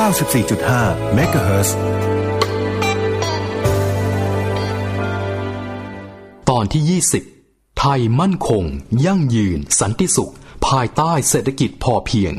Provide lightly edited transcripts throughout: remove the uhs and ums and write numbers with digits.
94.5 เมกะเฮิรตซ์ตอนที่20ไทยมั่นคงยั่งยืนสันติสุขภายใต้เศรษฐกิจพอเพียง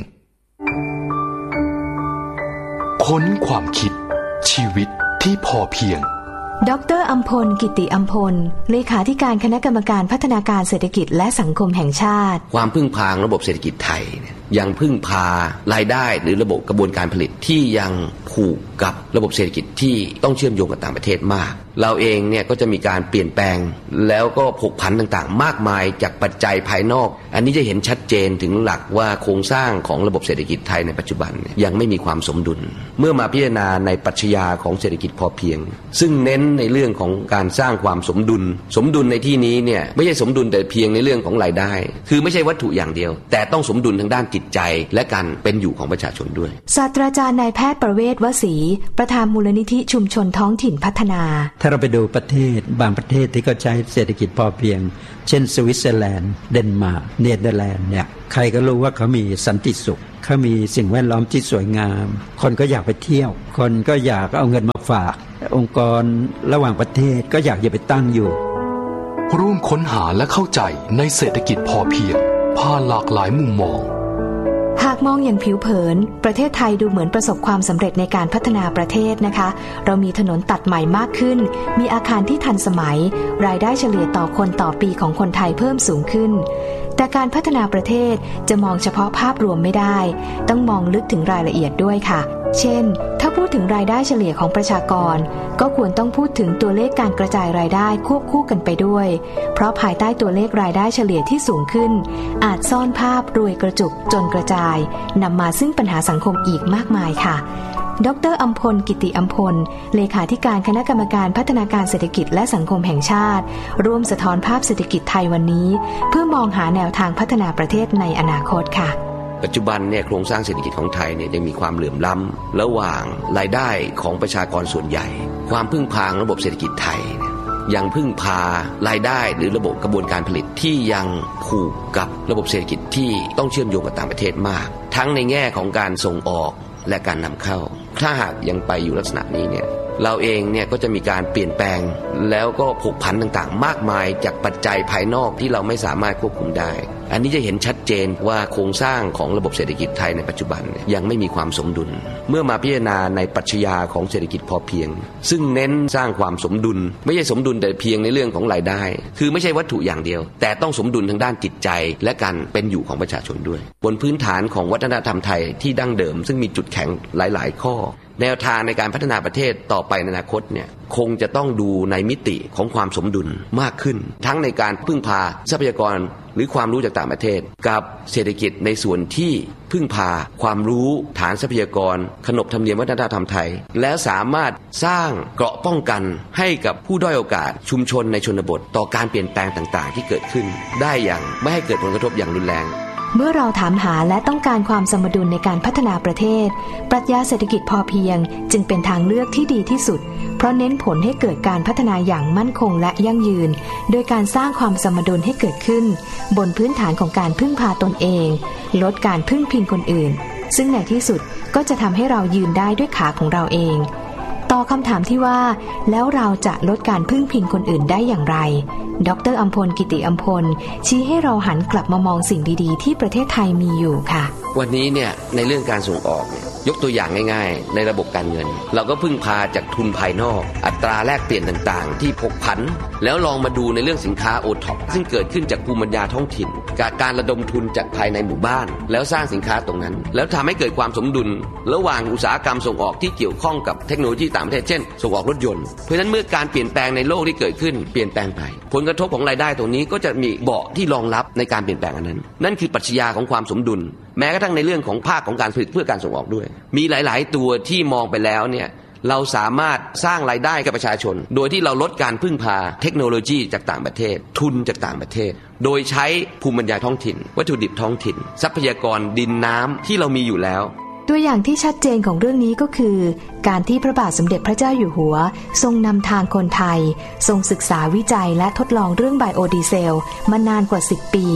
ค้นความคิดชีวิตที่พอเพียงดร.อัมพลกิติอัมพลเลขาธิการคณะกรรมการพัฒนาการเศรษฐกิจและสังคมแห่งชาติความพึ่งพาระบบเศรษฐกิจไทยยังพึ่งพารายได้หรือระบบกระบวนการผลิตที่ยังผูกกับระบบเศรษฐกิจที่ต้องเชื่อมโยงกับต่างประเทศมากเราเองเนี่ยก็จะมีการเปลี่ยนแปลงแล้วก็ผกผันต่างๆมากมายจากปัจจัยภายนอกอันนี้จะเห็นชัดเจนถึงหลักว่าโครงสร้างของระบบเศรษฐกิจไทยในปัจจุบันยังไม่มีความสมดุลเมื่อมาพิจารณาในปรัชญาของเศรษฐกิจพอเพียงซึ่งเน้นในเรื่องของการสร้างความสมดุลในที่นี้เนี่ยไม่ใช่สมดุลแต่เพียงในเรื่องของรายได้คือไม่ใช่วัตถุอย่างเดียวแต่ต้องสมดุลทางด้านจิตใจและการเป็นอยู่ของประชาชนด้วยศาสตราจารย์นายแพทย์ประเวศวสีประธานมูลนิธิชุมชนท้องถิ่นพัฒนาถ้าเราไปดูประเทศบางประเทศที่เขาใช้เศรษฐกิจพอเพียงเช่นสวิตเซอร์แลนด์เดนมาร์กเนเธอร์แลนด์เนี่ยใครก็รู้ว่าเขามีสันติสุขเขามีสิ่งแวดล้อมที่สวยงามคนก็อยากไปเที่ยวคนก็อยากเอาเงินมาฝากองค์กรระหว่างประเทศก็อยากจะไปตั้งอยู่ร่วมค้นหาและเข้าใจในเศรษฐกิจพอเพียงผ่านหลากหลายมุมมองหากมองอย่างผิวเผินประเทศไทยดูเหมือนประสบความสำเร็จในการพัฒนาประเทศนะคะเรามีถนนตัดใหม่มากขึ้นมีอาคารที่ทันสมัยรายได้เฉลี่ยต่อคนต่อปีของคนไทยเพิ่มสูงขึ้นแต่การพัฒนาประเทศจะมองเฉพาะภาพรวมไม่ได้ต้องมองลึกถึงรายละเอียดด้วยค่ะเช่นถ้าพูดถึงรายได้เฉลี่ยของประชากรก็ควรต้องพูดถึงตัวเลขการกระจายรายได้ควบคู่กันไปด้วยเพราะภายใต้ตัวเลขรายได้เฉลี่ยที่สูงขึ้นอาจซ่อนภาพรวยกระจุกจนกระจายนำมาซึ่งปัญหาสังคมอีกมากมายค่ะดร.อัมพลกิติอัมพลเลขาธิการคณะกรรมการพัฒนาการเศรษฐกิจและสังคมแห่งชาติร่วมสะท้อนภาพเศรษฐกิจไทยวันนี้เพื่อมองหาแนวทางพัฒนาประเทศในอนาคตค่ะปัจจุบันเนี่ยโครงสร้างเศรษฐกิจของไทยเนี่ยยังมีความเหลื่อมล้ำระหว่างรายได้ของประชากรส่วนใหญ่ความพึ่งพาระบบเศรษฐกิจไทยยังพึ่งพารายได้หรือระบบกระบวนการผลิตที่ยังผูกกับระบบเศรษฐกิจที่ต้องเชื่อมโยงกับต่างประเทศมากทั้งในแง่ของการส่งออกและการนำเข้าถ้าหากยังไปอยู่ลักษณะนี้เนี่ยเราเองเนี่ยก็จะมีการเปลี่ยนแปลงแล้วก็ผกผันต่างๆมากมายจากปัจจัยภายนอกที่เราไม่สามารถควบคุมได้อันนี้จะเห็นชัดเจนว่าโครงสร้างของระบบเศรษฐกิจไทยในปัจจุบันยังไม่มีความสมดุลเมื่อมาพิจารณาในปรัชญาของเศรษฐกิจพอเพียงซึ่งเน้นสร้างความสมดุลไม่ใช่สมดุลแต่เพียงในเรื่องของรายได้คือไม่ใช่วัตถุอย่างเดียวแต่ต้องสมดุลทางด้านจิตใจและการเป็นอยู่ของประชาชนด้วยบนพื้นฐานของวัฒนธรรมไทยที่ดั้งเดิมซึ่งมีจุดแข็งหลายๆข้อแนวทางในการพัฒนาประเทศต่อไปในอนาคตเนี่ยคงจะต้องดูในมิติของความสมดุลมากขึ้นทั้งในการพึ่งพาทรัพยากรหรือความรู้จากต่างประเทศกับเศรษฐกิจในส่วนที่พึ่งพาความรู้ฐานทรัพยากรขนบธรรมเนียมวัฒนธรรมไทยแล้วสามารถสร้างเกราะป้องกันให้กับผู้ด้อยโอกาสชุมชนในชนบทต่อการเปลี่ยนแปลงต่างๆที่เกิดขึ้นได้อย่างไม่ให้เกิดผลกระทบอย่างรุนแรงเมื่อเราถามหาและต้องการความสมดุลในการพัฒนาประเทศปรัชญาเศรษฐกิจพอเพียงจึงเป็นทางเลือกที่ดีที่สุดเพราะเน้นผลให้เกิดการพัฒนาอย่างมั่นคงและยั่งยืนโดยการสร้างความสมดุลให้เกิดขึ้นบนพื้นฐานของการพึ่งพาตนเองลดการพึ่งพิงคนอื่นซึ่งในที่สุดก็จะทำให้เรายืนได้ด้วยขาของเราเองต่อคำถามที่ว่าแล้วเราจะลดการพึ่งพิงคนอื่นได้อย่างไรดร.อัมพลกิติอัมพลชี้ให้เราหันกลับมามองสิ่งดีๆที่ประเทศไทยมีอยู่ค่ะวันนี้เนี่ยในเรื่องการส่งออกยกตัวอย่างง่ายๆในระบบการเงินเราก็พึ่งพาจากทุนภายนอกอัตราแลกเปลี่ยนต่างๆที่ผกผันแล้วลองมาดูในเรื่องสินค้าโอท็อปซึ่งเกิดขึ้นจากภูมิปัญญาท้องถิ่นการระดมทุนจากภายในหมู่บ้านแล้วสร้างสินค้าตรงนั้นแล้วทำให้เกิดความสมดุลระหว่างอุตสาหกรรมส่งออกที่เกี่ยวข้องกับเทคโนโลยีต่างประเทศเช่นส่งออกรถยนต์เพราะฉะนั้นเมื่อการเปลี่ยนแปลงในโลกที่เกิดขึ้นเปลี่ยนแปลงไปผลกระทบของรายได้ตรงนี้ก็จะมีเบาะที่รองรับในการเปลี่ยนแปลงอันนั้นนั่นคือปรัชญาของความสมดุลแม้กระทั่งในเรื่องของภาคของการผลิตเพื่อการส่งออกด้วยมีหลายๆตัวที่มองไปแล้วเนี่ยเราสามารถสร้างรายได้กับประชาชนโดยที่เราลดการพึ่งพาเทคโนโลยีจากต่างประเทศทุนจากต่างประเทศโดยใช้ภูมิปัญญาท้องถิ่นวัตถุดิบท้องถิ่นทรัพยากรดินน้ำที่เรามีอยู่แล้วตัวอย่างที่ชัดเจนของเรื่องนี้ก็คือการที่พระบาทสมเด็จพระเจ้าอยู่หัวทรงนำทางคนไทยทรงศึกษาวิจัยและทดลองเรื่องไบโอดีเซลมานานกว่า10 ปี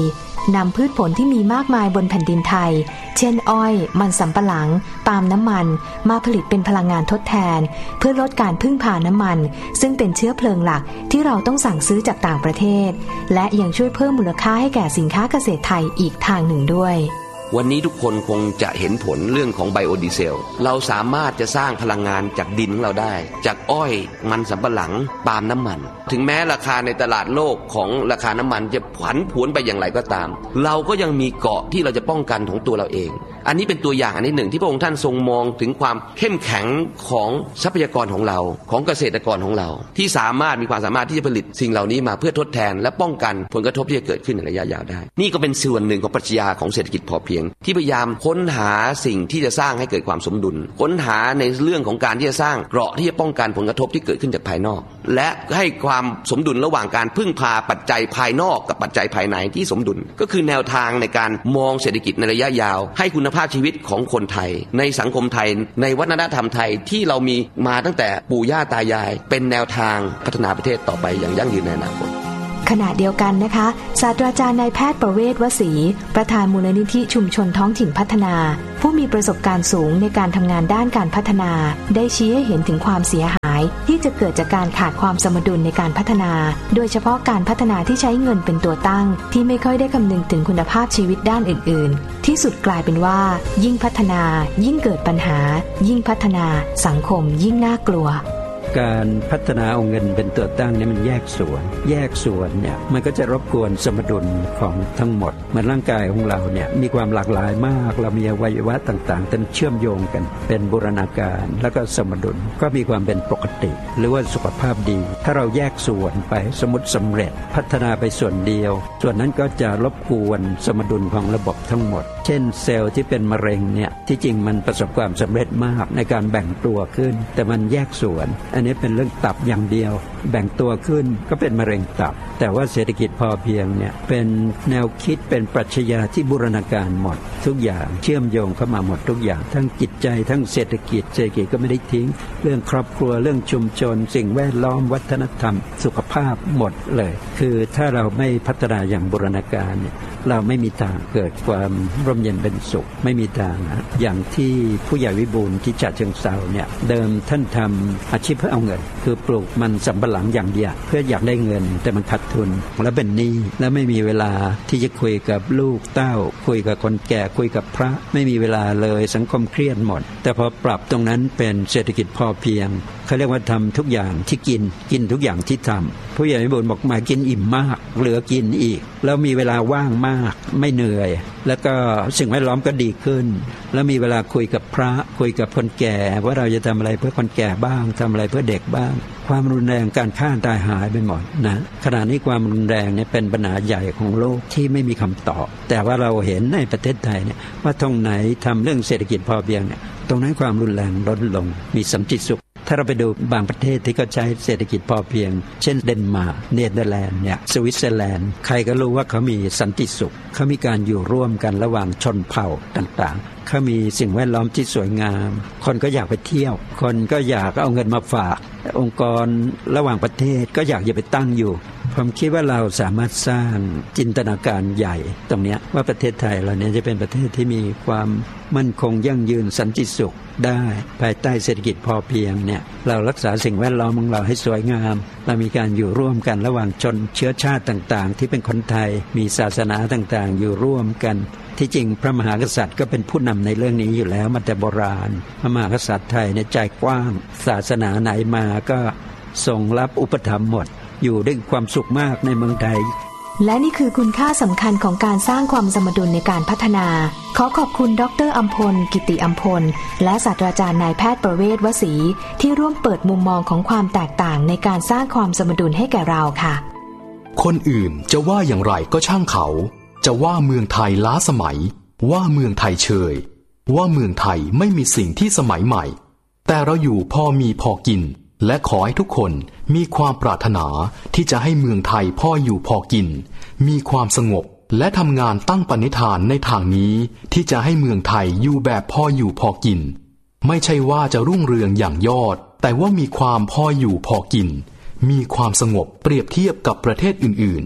นำพืชผลที่มีมากมายบนแผ่นดินไทยเช่นอ้อยมันสำปะหลังปาล์มน้ำมันมาผลิตเป็นพลังงานทดแทนเพื่อลดการพึ่งพาน้ำมันซึ่งเป็นเชื้อเพลิงหลักที่เราต้องสั่งซื้อจากต่างประเทศและยังช่วยเพิ่มมูลค่าให้แก่สินค้าเกษตรไทยอีกทางหนึ่งด้วยวันนี้ทุกคนคงจะเห็นผลเรื่องของไบโอดีเซลเราสามารถจะสร้างพลังงานจากดินของเราได้จากอ้อยมันสำปะหลังปาล์มน้ำมันถึงแม้ราคาในตลาดโลกของราคาน้ำมันจะผันผวนไปอย่างไรก็ตามเราก็ยังมีเกราะที่เราจะป้องกันของตัวเราเองอันนี้เป็นตัวอย่างอันที่หนึ่งที่พระองค์ท่านทรงมองถึงความเข้มแข็งของทรัพยากรของเราของเกษตรกรของเราที่มีความสามารถที่จะผลิตสิ่งเหล่านี้มาเพื่อทดแทนและป้องกันผลกระทบที่จะเกิดขึ้นในระยะยาวได้นี่ก็เป็นส่วนหนึ่งของปรัชญาของเศรษฐกิจพอเพียงที่พยายามค้นหาสิ่งที่จะสร้างให้เกิดความสมดุลค้นหาในเรื่องของการที่จะสร้างเกราะที่จะป้องกันผลกระทบที่เกิดขึ้นจากภายนอกและให้ความสมดุลระหว่างการพึ่งพาปัจจัยภายนอกกับปัจจัยภายในที่สมดุลก็คือแนวทางในการมองเศรษฐกิจในระยะยาวให้คุณภาพชีวิตของคนไทยในสังคมไทยในวัฒนธรรมไทยที่เรามีมาตั้งแต่ปู่ย่าตายายเป็นแนวทางพัฒนาประเทศต่อไปอย่างยั่งยืนในอนาคตขณะเดียวกันนะคะศาสตราจารย์นายแพทย์ประเวศวศรีประธานมูลนิธิชุมชนท้องถิ่นพัฒนาผู้มีประสบการณ์สูงในการทำงานด้านการพัฒนาได้ชี้ให้เห็นถึงความเสียหายที่จะเกิดจากการขาดความสมดุลในการพัฒนาโดยเฉพาะการพัฒนาที่ใช้เงินเป็นตัวตั้งที่ไม่ค่อยได้คำนึงถึงคุณภาพชีวิตด้านอื่นๆที่สุดกลายเป็นว่ายิ่งพัฒนายิ่งเกิดปัญหายิ่งพัฒนาสังคมยิ่งน่ากลัวการพัฒนาเอาเงินเป็นตัวตั้งเนี่ยมันแยกส่วนเนี่ยมันก็จะรบกวนสมดุลของทั้งหมดเหมือนร่างกายของเราเนี่ยมีความหลากหลายมากเรามีอวัยวะต่างๆแต่เชื่อมโยงกันเป็นบูรณาการแล้วก็สมดุลก็มีความเป็นปกติหรือว่าสุขภาพดีถ้าเราแยกส่วนไปสมมติสำเร็จพัฒนาไปส่วนเดียวส่วนนั้นก็จะรบกวนสมดุลของระบบทั้งหมดเช่นเซลล์ที่เป็นมะเร็งเนี่ยที่จริงมันประสบความสำเร็จมากในการแบ่งตัวขึ้นแต่มันแยกส่วนอันนี้เป็นเรื่องตับอย่างเดียวแบ่งตัวขึ้นก็เป็นมะเร็งตับแต่ว่าเศรษฐกิจพอเพียงเนี่ยเป็นแนวคิดเป็นปรัชญาที่บูรณาการหมดทุกอย่างเชื่อมโยงเข้ามาหมดทุกอย่างทั้งจิตใจทั้งเศรษฐกิจก็ไม่ได้ทิ้งเรื่องครอบครัวเรื่องชุมชนสิ่งแวดล้อมวัฒนธรรมสุขภาพหมดเลยคือถ้าเราไม่พัฒนาอย่างบูรณาการเนี่ยเราไม่มีทางเกิดความร่มเย็นเป็นสุขไม่มีทางอย่างที่ผู้ใหญ่วิบูลย์ที่ฉะเชิงเทราเนี่ยเดิมท่านทำอาชีพเพื่อเอาเงินคือปลูกมันสำปะหลังอย่างเดียวเพื่ออยากได้เงินแต่มันขาดทุนแล้วเป็นหนี้แล้วไม่มีเวลาที่จะคุยกับลูกเต้าคุยกับคนแก่คุยกับพระไม่มีเวลาเลยสังคมเครียดหมดแต่พอปรับตรงนั้นเป็นเศรษฐกิจพอเพียงเขาเรียกว่าทำทุกอย่างที่กินทุกอย่างที่ทำผู้ใหญ่วิบูลย์บอกมากินอิ่มมากเหลือกินอีกแล้วมีเวลาว่างมากไม่เหนื่อยแล้วก็สิ่งแวดล้อมก็ดีขึ้นแล้วมีเวลาคุยกับพระคุยกับคนแก่ว่าเราจะทำอะไรเพื่อคนแก่บ้างทำอะไรเพื่อเด็กบ้างความรุนแรงการฆ่าตายหายไปหมดนะขณะนี้ความรุนแรงเนี่ยเป็นปัญหาใหญ่ของโลกที่ไม่มีคำตอบแต่ว่าเราเห็นในประเทศไทยเนี่ยว่าตรงไหนทำเรื่องเศรษฐกิจพอเพียงเนี่ยตรงนั้นความรุนแรงลดลงมีสันติสุขถ้าเราไปดูบางประเทศที่ก็ใช้เศรษฐกิจพอเพียงเช่นเดนมาร์กเนเธอร์แลนด์เนี่ยสวิตเซอร์แลนด์ใครก็รู้ว่าเขามีสันติสุขเขามีการอยู่ร่วมกันระหว่างชนเผ่าต่างๆเขามีสิ่งแวดล้อมที่สวยงามคนก็อยากไปเที่ยวคนก็อยากเอาเงินมาฝากองค์กรระหว่างประเทศก็อยากจะไปตั้งอยู่ผมคิดว่าเราสามารถสร้างจินตนาการใหญ่ตรงนี้ว่าประเทศไทยเราเนี่ยจะเป็นประเทศที่มีความมั่นคงยั่งยืนสันติสุขได้ภายใต้เศรษฐกิจพอเพียงเนี่ยเรารักษาสิ่งแวดล้อมของเราให้สวยงามเรามีการอยู่ร่วมกันระหว่างชนเชื้อชาติต่างๆที่เป็นคนไทยมีศาสนาต่างๆอยู่ร่วมกันที่จริงพระมหากษัตริย์ก็เป็นผู้นำในเรื่องนี้อยู่แล้วมาแต่โบราณพระมหากษัตริย์ไทยเนี่ยใจกว้างศาสนาไหนมาก็ทรงรับอุปถัมภ์หมดอยู่ด้วยความสุขมากในเมืองไทยและนี่คือคุณค่าสำคัญของการสร้างความสมดุลในการพัฒนาขอขอบคุณดร.อำพลกิติอำพลและศาสตราจารย์นายแพทย์ประเวศวศรีที่ร่วมเปิดมุมมองของความแตกต่างในการสร้างความสมดุลให้แก่เราค่ะคนอื่นจะว่าอย่างไรก็ช่างเขาจะว่าเมืองไทยล้าสมัยว่าเมืองไทยเชยว่าเมืองไทยไม่มีสิ่งที่สมัยใหม่แต่เราอยู่พอมีพอกินและขอให้ทุกคนมีความปรารถนาที่จะให้เมืองไทยพออยู่พอกินมีความสงบและทำงานตั้งปณิธานในทางนี้ที่จะให้เมืองไทยอยู่แบบพออยู่พอกินไม่ใช่ว่าจะรุ่งเรืองอย่างยอดแต่ว่ามีความพออยู่พอกินมีความสงบเปรียบเทียบกับประเทศอื่นๆ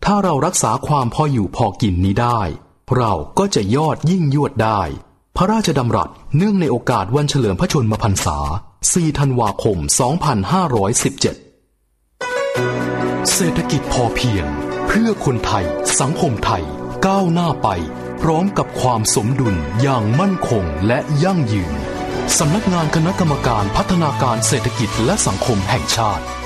ถ้าเรารักษาความพออยู่พอกินนี้ได้เราก็จะยอดยิ่งยวดได้พระราชดำรัสเนื่องในโอกาสวันเฉลิมพระชนมพรรษา 4 ธันวาคม 2517 เศรษฐกิจพอเพียงเพื่อคนไทยสังคมไทยก้าวหน้าไปพร้อมกับความสมดุลอย่างมั่นคงและยั่งยืนสำนักงานคณะกรรมการพัฒนาการเศรษฐกิจและสังคมแห่งชาติ